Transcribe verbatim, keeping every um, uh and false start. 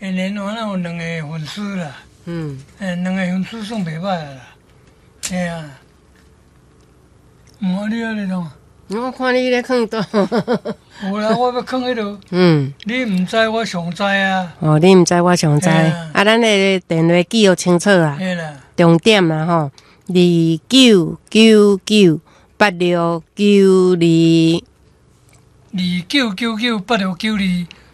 下年完了有两个粉丝啦，嗯，诶，两个粉丝算袂歹啦，嘿啊，无你安尼弄。 我看你咧放倒。 有啦，我要放迄落。嗯，你毋知我上知啊。哦， 你毋知我上知。啊，咱的电话记号清楚啊。 嘿啦。 重点啦吼，二九九九八六九二。 二九九九八六九二。